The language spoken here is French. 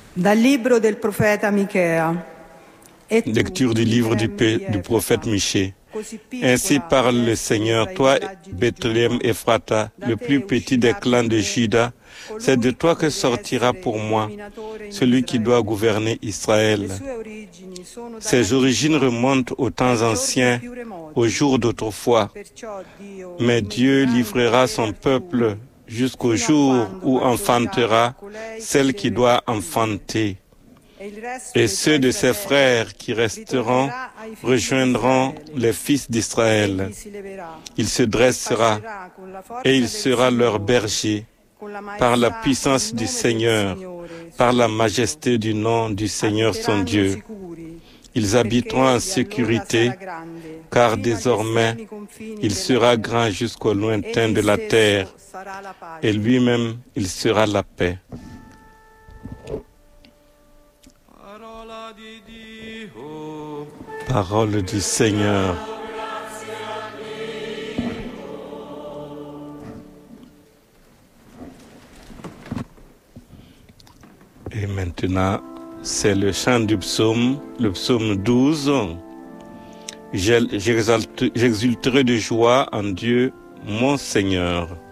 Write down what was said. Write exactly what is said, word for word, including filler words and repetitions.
Dal libro del profeta Michea. Lecture du livre du, du prophète Michée. Ainsi parle le Seigneur, toi, Bethléem Ephrata, le plus petit des clans de Juda, c'est de toi que sortira pour moi celui qui doit gouverner Israël. Ses origines remontent aux temps anciens, aux jours d'autrefois. Mais Dieu livrera son peuple jusqu'au jour où enfantera celle qui doit enfanter. Et ceux de ses frères qui resteront rejoindront les fils d'Israël. Il se dressera et il sera leur berger par la puissance du Seigneur, par la majesté du nom du Seigneur son Dieu. Ils habiteront en sécurité, car désormais il sera grand jusqu'au lointain de la terre, et lui-même il sera la paix. Parole du Seigneur. Et maintenant, c'est le chant du psaume, le psaume douze. J'exulterai de joie en Dieu, mon Seigneur.